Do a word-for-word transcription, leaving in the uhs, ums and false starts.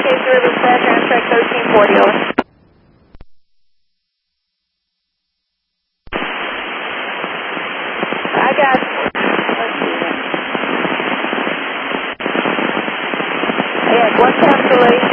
case to release that, Amtrak thirteen forty, over. I got, let's see here. I had one cancellation.